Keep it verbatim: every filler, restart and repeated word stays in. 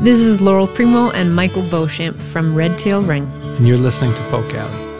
This is Laurel Primo and Michael Beauchamp from Red Tail Ring. And you're listening to Folk Alley.